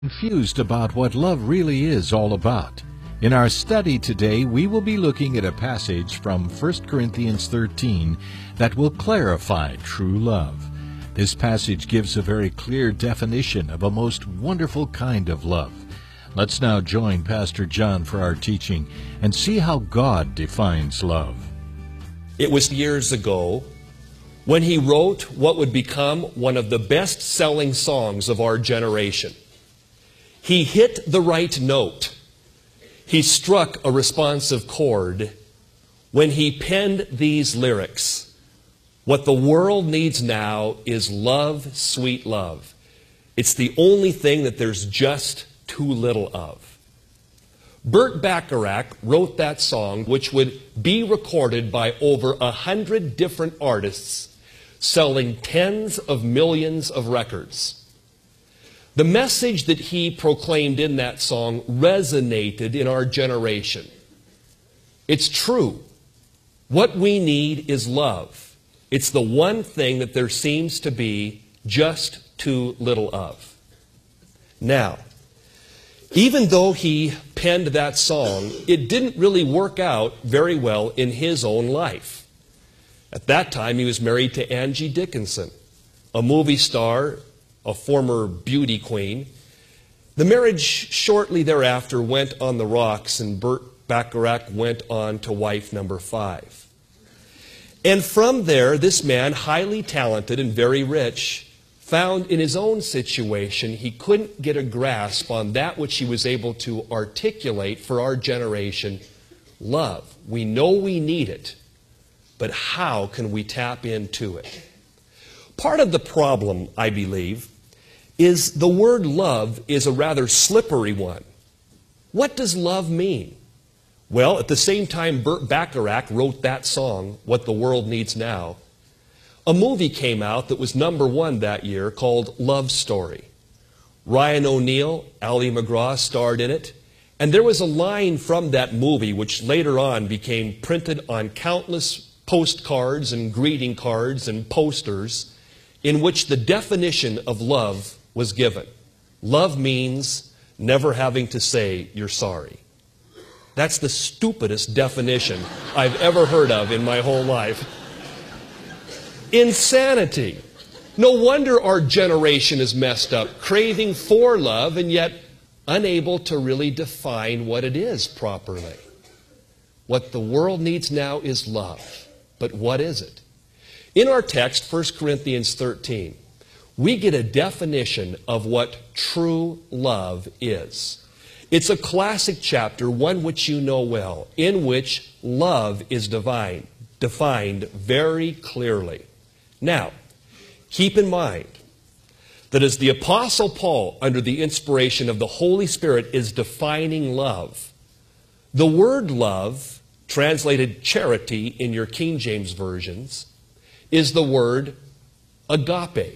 Confused about what love really is all about. In our study today, we will be looking at a passage from 1 Corinthians 13 that will clarify true love. This passage gives a very clear definition of a most wonderful kind of love. Let's now join Pastor John for our teaching and see how God defines love. It was years ago when he wrote what would become one of the best-selling songs of our generation. He hit the right note. He struck a responsive chord when he penned these lyrics. What the world needs now is love, sweet love. It's the only thing that there's just too little of. Burt Bacharach wrote that song, which would be recorded by over 100 different artists, selling tens of millions of records. The message that he proclaimed in that song resonated in our generation. It's true. What we need is love. It's the one thing that there seems to be just too little of. Now, even though he penned that song, it didn't really work out very well in his own life. At that time, he was married to Angie Dickinson, a movie star, a former beauty queen. The marriage shortly thereafter went on the rocks, and Burt Bacharach went on to wife number 5. And from there, this man, highly talented and very rich, found in his own situation he couldn't get a grasp on that which he was able to articulate for our generation: love. We know we need it, but how can we tap into it? Part of the problem, I believe, is the word love is a rather slippery one. What does love mean? Well, at the same time Burt Bacharach wrote that song, What the World Needs Now, a movie came out that was #1 that year called Love Story. Ryan O'Neal, Ali MacGraw starred in it, and there was a line from that movie which later on became printed on countless postcards and greeting cards and posters, in which the definition of love was given. Love means never having to say you're sorry. That's the stupidest definition I've ever heard of in my whole life. Insanity. No wonder our generation is messed up, craving for love and yet unable to really define what it is properly. What the world needs now is love. But what is it? In our text, 1 Corinthians 13, we get a definition of what true love is. It's a classic chapter, one which you know well, in which love is defined very clearly. Now, keep in mind that as the Apostle Paul, under the inspiration of the Holy Spirit, is defining love, the word love, translated charity in your King James versions, is the word agape,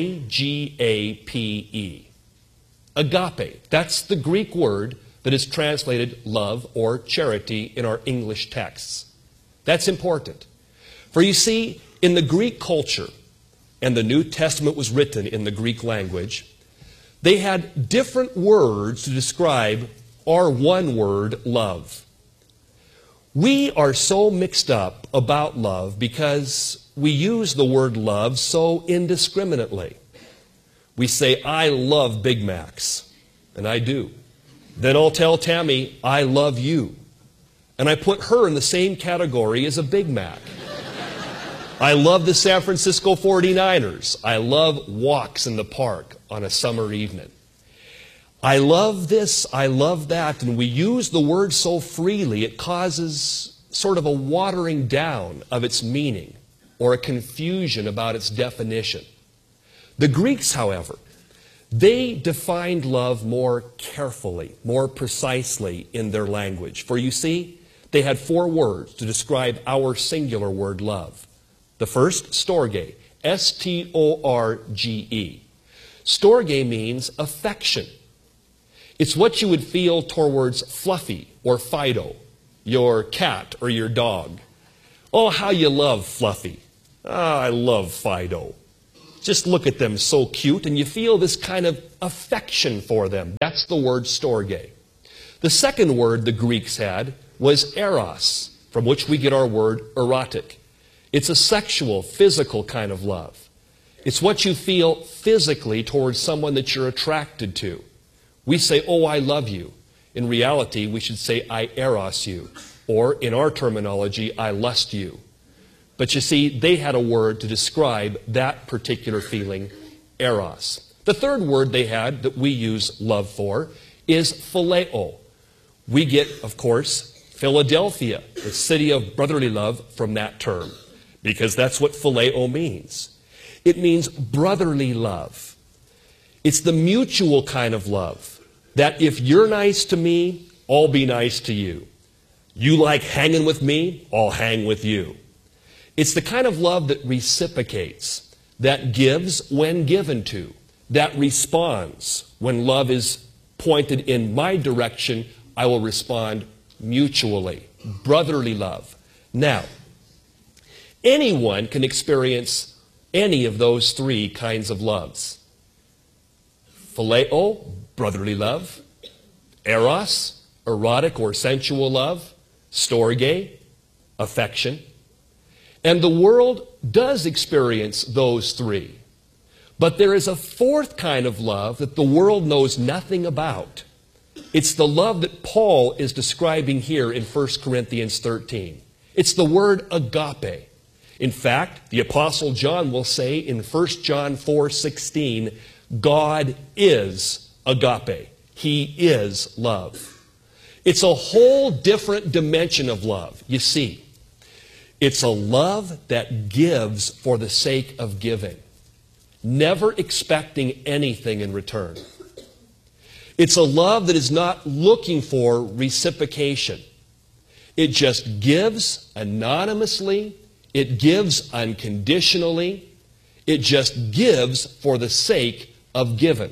A-G-A-P-E. Agape, that's the Greek word that is translated love or charity in our English texts. That's important. For you see, in the Greek culture, and the New Testament was written in the Greek language, they had different words to describe our one word, love. We are so mixed up about love because we use the word love so indiscriminately. We say, I love Big Macs, and I do. Then I'll tell Tammy, I love you. And I put her in the same category as a Big Mac. I love the San Francisco 49ers. I love walks in the park on a summer evening. I love this, I love that, and we use the word so freely it causes sort of a watering down of its meaning or a confusion about its definition. The Greeks, however, they defined love more carefully, more precisely in their language. For you see, they had 4 words to describe our singular word love. The first, storge, S-T-O-R-G-E. Storge means affection. It's what you would feel towards Fluffy or Fido, your cat or your dog. Oh, how you love Fluffy. Ah, I love Fido. just look at them, so cute, and you feel this kind of affection for them. That's the word storge. The second word the Greeks had was eros, from which we get our word erotic. It's a sexual, physical kind of love. It's what you feel physically towards someone that you're attracted to. We say, oh, I love you. In reality, we should say, I eros you. Or, in our terminology, I lust you. But you see, they had a word to describe that particular feeling, eros. The third word they had that we use love for is phileo. We get, of course, Philadelphia, the city of brotherly love, from that term, because that's what phileo means. It means brotherly love. It's the mutual kind of love, that if you're nice to me, I'll be nice to you. You like hanging with me, I'll hang with you. It's the kind of love that reciprocates, that gives when given to, that responds. When love is pointed in my direction, I will respond mutually. Brotherly love. Now, anyone can experience any of those three kinds of loves. Phileo, brotherly love. Eros, erotic or sensual love. Storge, affection. And the world does experience those three. But there is a fourth kind of love that the world knows nothing about. It's the love that Paul is describing here in 1 Corinthians 13. It's the word agape. In fact, the Apostle John will say in 1 John 4:16, God is agape. He is love. It's a whole different dimension of love. You see, it's a love that gives for the sake of giving, never expecting anything in return. It's a love that is not looking for reciprocation. It just gives anonymously. It gives unconditionally. It just gives for the sake of giving.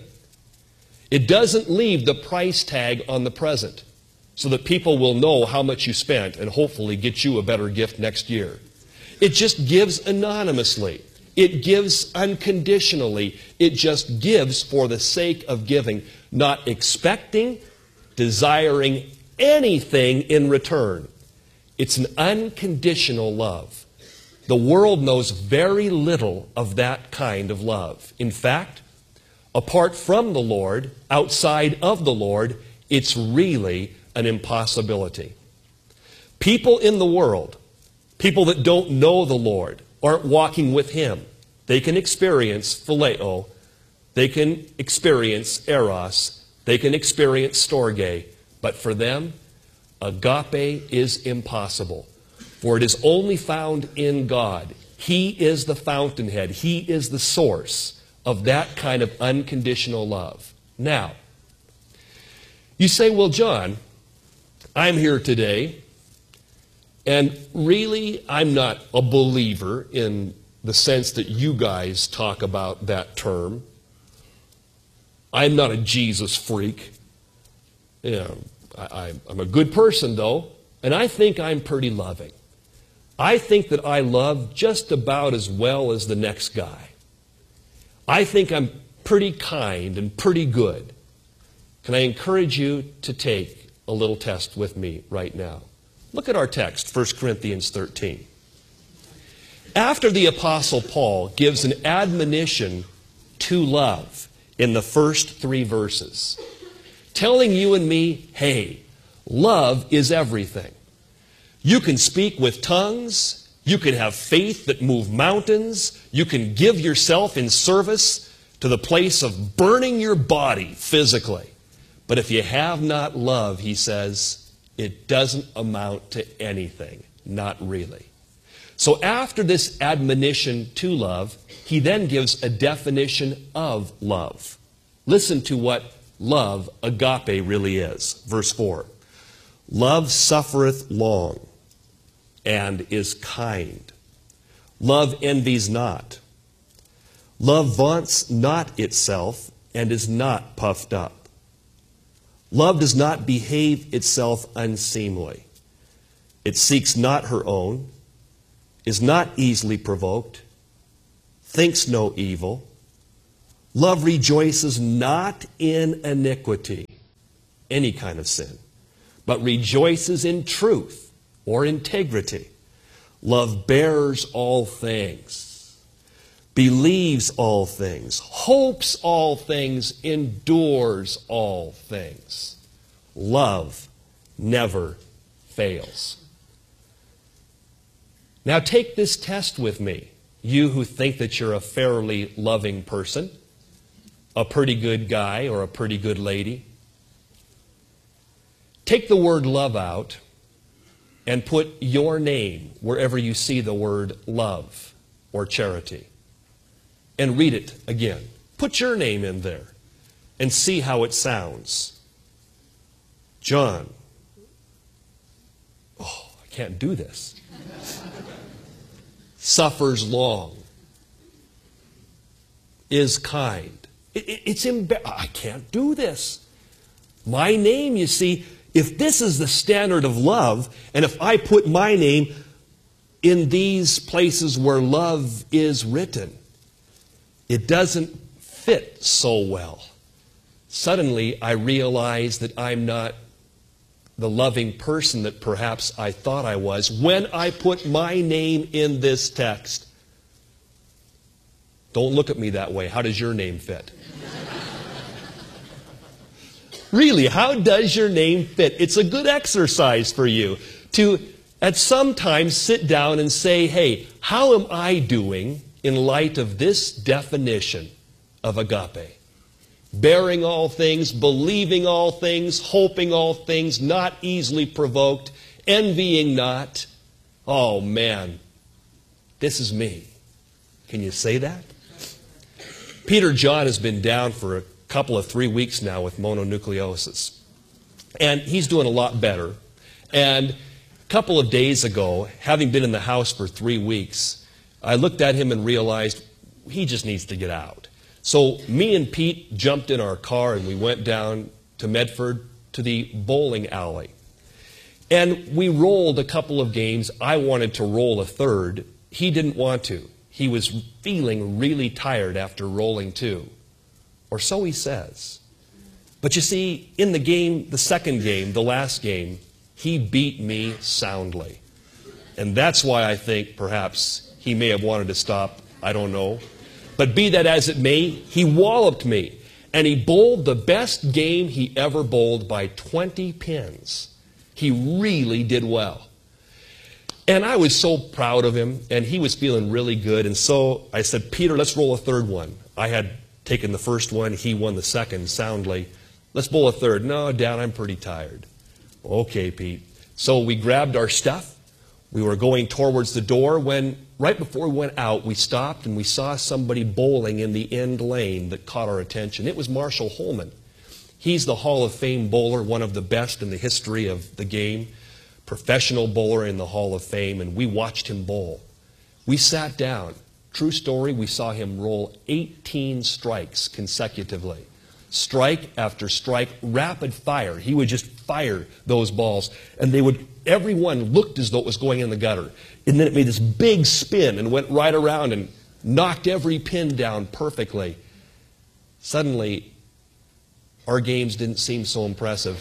It doesn't leave the price tag on the present so that people will know how much you spent and hopefully get you a better gift next year. It just gives anonymously. It gives unconditionally. It just gives for the sake of giving, not expecting, desiring anything in return. It's an unconditional love. The world knows very little of that kind of love. In fact, apart from the Lord, outside of the Lord, it's really an impossibility. People in the world, people that don't know the Lord, aren't walking with Him. They can experience phileo, they can experience eros, they can experience storge, but for them, agape is impossible. For it is only found in God. He is the fountainhead. He is the source of that kind of unconditional love. Now, you say, well, John, I'm here today, and really I'm not a believer in the sense that you guys talk about that term. I'm not a Jesus freak. I'm a good person, though, and I think I'm pretty loving. I think that I love just about as well as the next guy. I think I'm pretty kind and pretty good. Can I encourage you to take a little test with me right now? Look at our text, 1 Corinthians 13. After the Apostle Paul gives an admonition to love in the first 3 verses, telling you and me, hey, love is everything. You can speak with tongues. You can have faith that moves mountains. You can give yourself in service to the place of burning your body physically. But if you have not love, he says, it doesn't amount to anything. Not really. So after this admonition to love, he then gives a definition of love. Listen to what love, agape, really is. Verse 4. Love suffereth long and is kind. Love envies not. Love vaunts not itself and is not puffed up. Love does not behave itself unseemly. It seeks not her own, is not easily provoked, thinks no evil, Love rejoices not in iniquity, any kind of sin, but rejoices in truth or integrity. Love bears all things, believes all things, hopes all things, endures all things. Love never fails. Now take this test with me, you who think that you're a fairly loving person, a pretty good guy or a pretty good lady. Take the word love out and put your name wherever you see the word love or charity. And read it again. Put your name in there and see how it sounds. John. Oh, I can't do this. Suffers long. Is kind. I can't do this. My name, you see, if this is the standard of love, and if I put my name in these places where love is written, it doesn't fit so well. Suddenly, I realize that I'm not the loving person that perhaps I thought I was when I put my name in this text. Don't look at me that way. How does your name fit? Really, how does your name fit? It's a good exercise for you to, at some time, sit down and say, hey, how am I doing in light of this definition of agape? Bearing all things, believing all things, hoping all things, not easily provoked, envying not. Oh, man, this is me. Can you say that? Peter John has been down for a couple of 3 weeks now with mononucleosis. And he's doing a lot better. And a couple of days ago, having been in the house for 3 weeks, I looked at him and realized he just needs to get out. So me and Pete jumped in our car and we went down to Medford to the bowling alley. And we rolled a couple of games. I wanted to roll a third. He didn't want to. He was feeling really tired after rolling 2. Or so he says. But you see, in the game, the second game, the last game, he beat me soundly. And that's why I think perhaps he may have wanted to stop. I don't know. But be that as it may, he walloped me. And he bowled the best game he ever bowled by 20 pins. He really did well. And I was so proud of him, and he was feeling really good. And so I said, Peter, let's roll a third one. I had taken the first one. He won the second soundly. Let's bowl a third. No, Dad, I'm pretty tired. Okay, Pete. So we grabbed our stuff. We were going towards the door when, right before we went out, we stopped and we saw somebody bowling in the end lane that caught our attention. It was Marshall Holman. He's the Hall of Fame bowler, one of the best in the history of the game, professional bowler in the Hall of Fame, and we watched him bowl. We sat down. True story, we saw him roll 18 strikes consecutively. Strike after strike, rapid fire. He would just fire those balls, and every one looked as though it was going in the gutter. And then it made this big spin and went right around and knocked every pin down perfectly. Suddenly, our games didn't seem so impressive.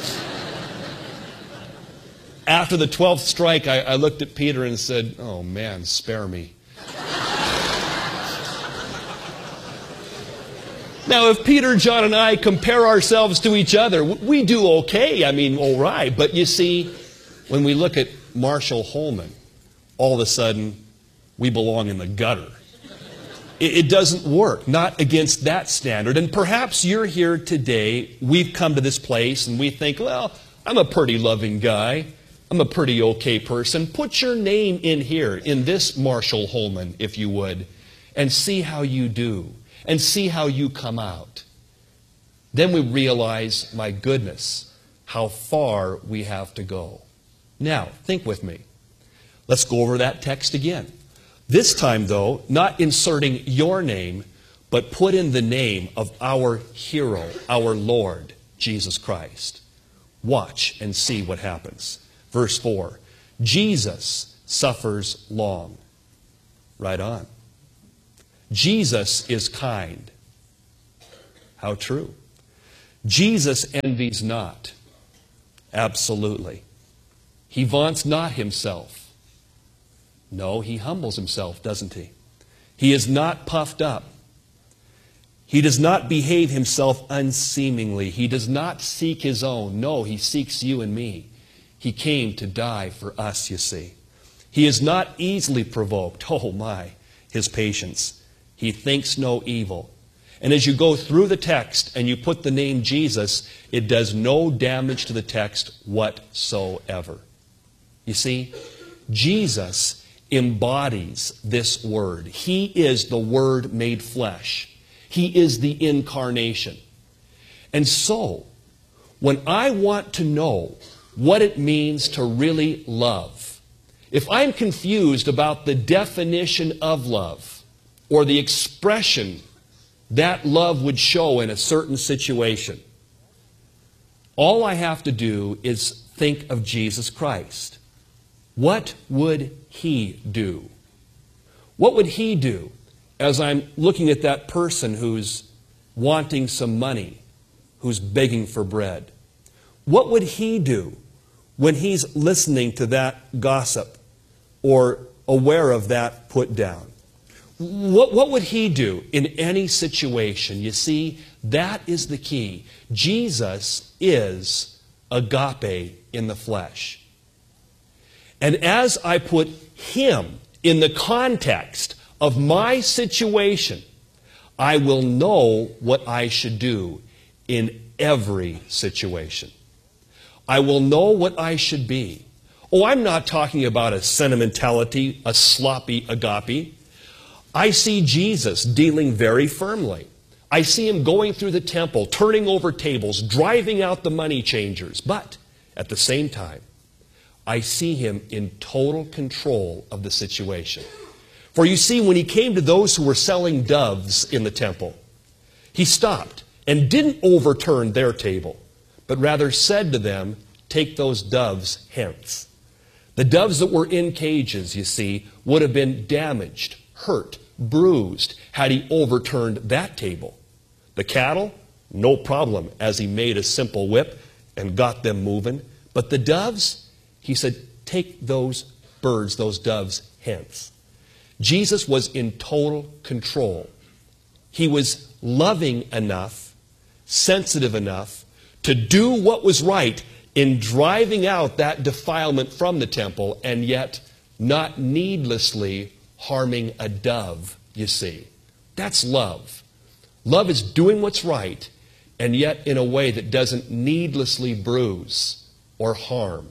After the 12th strike, I looked at Peter and said, oh man, spare me. Now, if Peter, John, and I compare ourselves to each other, we do okay. I mean, all right. But you see, when we look at Marshall Holman, all of a sudden, we belong in the gutter. It doesn't work, not against that standard. And perhaps you're here today, we've come to this place, and we think, well, I'm a pretty loving guy. I'm a pretty okay person. Put your name in here, in this Marshall Holman, if you would, and see how you do. And see how you come out. Then we realize, my goodness, how far we have to go. Now, think with me. Let's go over that text again. This time, though, not inserting your name, but put in the name of our hero, our Lord, Jesus Christ. Watch and see what happens. Verse 4, Jesus suffers long. Right on. Jesus is kind. How true. Jesus envies not. Absolutely. He vaunts not himself. No, he humbles himself, doesn't he? He is not puffed up. He does not behave himself unseemingly. He does not seek his own. No, he seeks you and me. He came to die for us, you see. He is not easily provoked. Oh my, his patience. He thinks no evil. And as you go through the text and you put the name Jesus, it does no damage to the text whatsoever. You see, Jesus embodies this Word. He is the Word made flesh. He is the incarnation. And so, when I want to know what it means to really love, if I'm confused about the definition of love or the expression that love would show in a certain situation, all I have to do is think of Jesus Christ. What would He do? What would He do as I'm looking at that person who's wanting some money, who's begging for bread? What would He do when He's listening to that gossip or aware of that put down? What would He do in any situation? You see, that is the key. Jesus is agape in the flesh. And as I put Him in the context of my situation, I will know what I should do in every situation. I will know what I should be. Oh, I'm not talking about a sentimentality, a sloppy agape. I see Jesus dealing very firmly. I see Him going through the temple, turning over tables, driving out the money changers. But at the same time, I see Him in total control of the situation. For you see, when He came to those who were selling doves in the temple, He stopped and didn't overturn their table, but rather said to them, "Take those doves hence." The doves that were in cages, you see, would have been damaged, hurt, bruised had He overturned that table. The cattle, no problem, as He made a simple whip and got them moving. But the doves, He said, "Take those birds, those doves hence." Jesus was in total control. He was loving enough, sensitive enough to do what was right in driving out that defilement from the temple, and yet not needlessly harming a dove, you see. That's love. Love is doing what's right, and yet in a way that doesn't needlessly bruise or harm.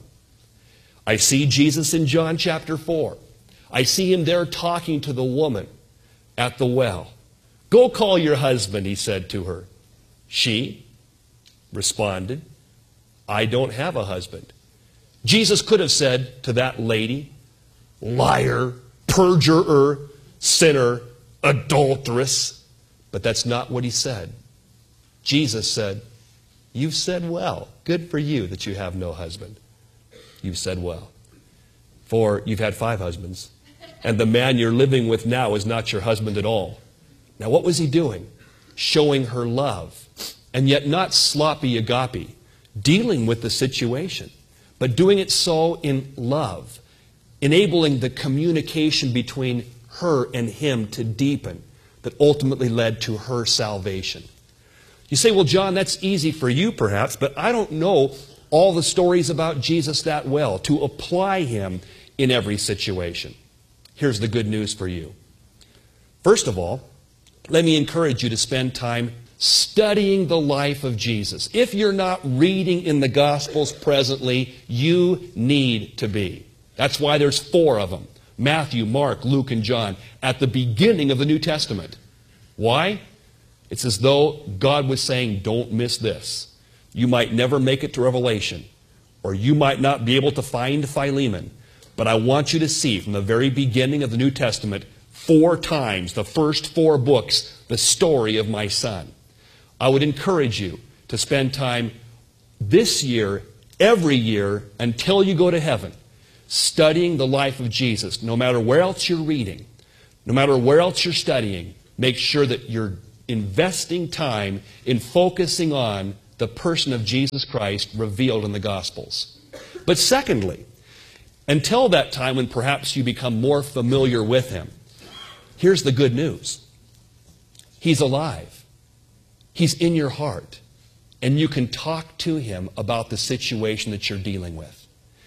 I see Jesus in John chapter 4. I see Him there talking to the woman at the well. "Go call your husband," He said to her. She responded, "I don't have a husband." Jesus could have said to that lady, "Liar, perjurer, sinner, adulteress," but that's not what He said. Jesus said, "You've said well. Good for you that you have no husband. You've said well. For you've had 5 husbands, and the man you're living with now is not your husband at all." Now what was He doing? Showing her love, and yet not sloppy agape, dealing with the situation, but doing it so in love, enabling the communication between her and Him to deepen, that ultimately led to her salvation. You say, "Well, John, that's easy for you perhaps, but I don't know all the stories about Jesus that well to apply Him in every situation." Here's the good news for you. First of all, let me encourage you to spend time studying the life of Jesus. If you're not reading in the Gospels presently, you need to be. That's why there's 4 of them: Matthew, Mark, Luke, and John, at the beginning of the New Testament. Why? It's as though God was saying, don't miss this. You might never make it to Revelation, or you might not be able to find Philemon, but I want you to see from the very beginning of the New Testament, 4 times, the first 4 books, the story of my Son. I would encourage you to spend time this year, every year, until you go to heaven, studying the life of Jesus. No matter where else you're reading, no matter where else you're studying, make sure that you're investing time in focusing on the person of Jesus Christ revealed in the Gospels. But secondly, until that time when perhaps you become more familiar with him, here's the good news. He's alive. He's in your heart. And you can talk to him about the situation that you're dealing with.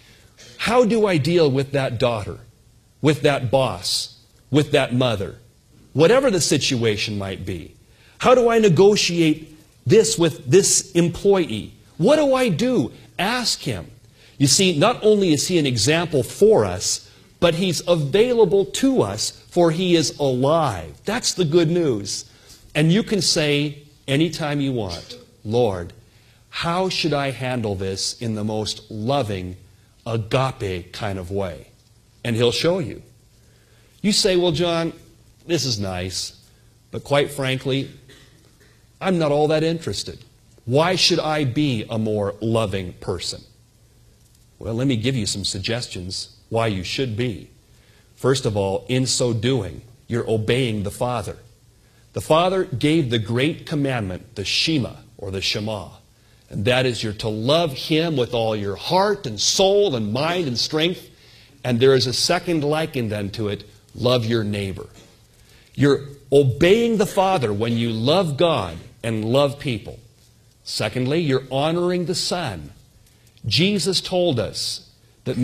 How do I deal with that daughter, with that boss, with that mother? Whatever the situation might be. How do I negotiate this with this employee? What do I do? Ask him. You see, not only is he an example for us, but he's available to us, for he is alive. That's the good news. And you can say anytime you want, Lord, how should I handle this in the most loving, agape kind of way? And he'll show you. You say, well, John, this is nice, but quite frankly, I'm not all that interested. Why should I be a more loving person? Well, let me give you some suggestions why you should be. First of all, in so doing, you're obeying the Father. The Father gave the great commandment, the Shema, or the Shema. And that is, you're to love him with all your heart and soul and mind and strength. And there is a second likened unto it, love your neighbor. You're obeying the Father when you love God and love people. Secondly, you're honoring the Son. Jesus told us that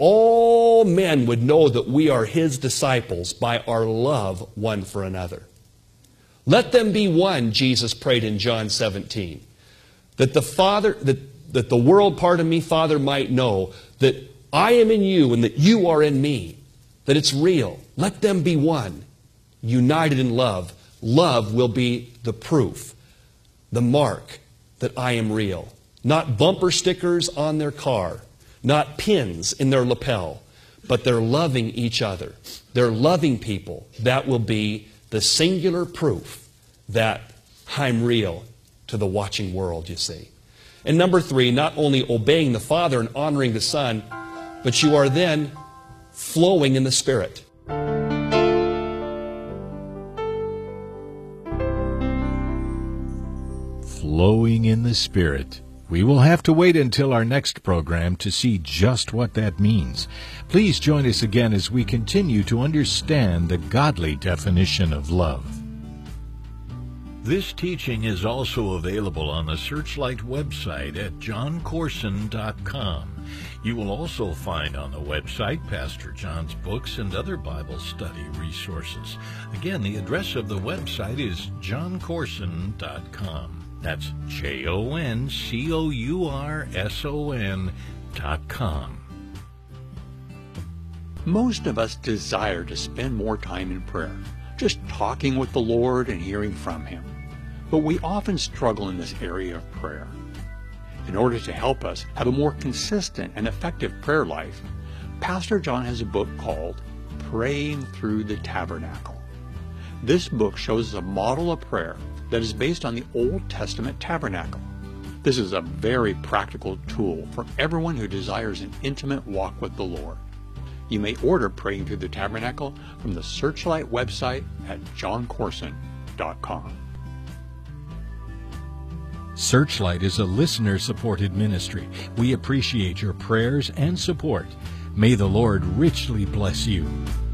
all men would know that we are his disciples by our love one for another. Let them be one, Jesus prayed in John 17. That the world, Father, might know that I am in you and that you are in me. That it's real. Let them be one, united in love. Love will be the proof, the mark that I am real. Not bumper stickers on their car, not pins in their lapel, but they're loving each other. They're loving people. That will be the singular proof that I'm real to the watching world, you see. And number 3, not only obeying the Father and honoring the Son, but you are then flowing in the Spirit. Flowing in the Spirit. We will have to wait until our next program to see just what that means. Please join us again as we continue to understand the godly definition of love. This teaching is also available on the Searchlight website at johncorson.com. You will also find on the website Pastor John's books and other Bible study resources. Again, the address of the website is johncorson.com. That's JONCOURSON.com. Most of us desire to spend more time in prayer, just talking with the Lord and hearing from him. But we often struggle in this area of prayer. In order to help us have a more consistent and effective prayer life, Pastor John has a book called Praying Through the Tabernacle. This book shows us a model of prayer that is based on the Old Testament tabernacle. This is a very practical tool for everyone who desires an intimate walk with the Lord. You may order Praying Through the Tabernacle from the Searchlight website at johncorson.com. Searchlight is a listener-supported ministry. We appreciate your prayers and support. May the Lord richly bless you.